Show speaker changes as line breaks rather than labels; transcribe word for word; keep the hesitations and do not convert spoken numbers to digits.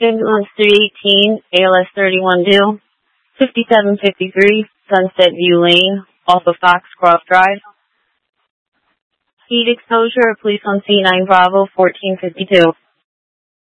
Ambulance three eighteen, A L S thirty-one due, fifty-seven fifty-three, Sunset View Lane, off of Foxcroft Drive. Heat exposure, police on C nine Bravo, fourteen fifty-two.